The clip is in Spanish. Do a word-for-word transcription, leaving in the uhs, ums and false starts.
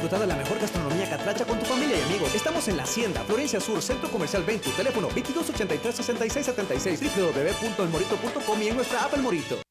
disfrutar de la mejor gastronomía catracha con tu familia y amigos. Estamos en La Hacienda, Florencia Sur, Centro Comercial Ventu, teléfono veintidós ochenta y tres sesenta y seis setenta y seis, w w w punto el morito punto com y en nuestra app El Morito.